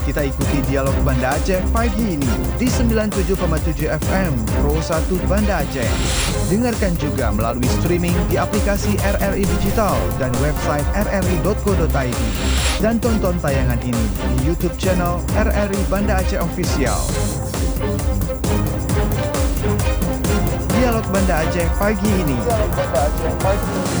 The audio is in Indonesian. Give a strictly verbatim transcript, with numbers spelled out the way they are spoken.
Kita ikuti dialog Banda Aceh pagi ini di sembilan puluh tujuh koma tujuh F M Pro satu Banda Aceh. Dengarkan juga melalui streaming di aplikasi R R I Digital dan website r r i dot co dot i d. Dan tonton tayangan ini di YouTube channel R R I Banda Aceh Official. Dialog Banda Aceh pagi ini. Dialog Banda Aceh pagi ini.